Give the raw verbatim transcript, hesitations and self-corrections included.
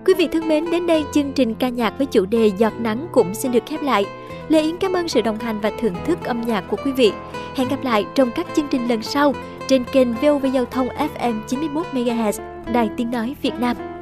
Quý vị thân mến, đến đây chương trình ca nhạc với chủ đề Giọt nắng cũng xin được khép lại. Lê Yến cảm ơn sự đồng hành và thưởng thức âm nhạc của quý vị. Hẹn gặp lại trong các chương trình lần sau trên kênh vê o vê Giao thông ép em chín mươi mốt mê ga héc, Đài Tiếng Nói Việt Nam.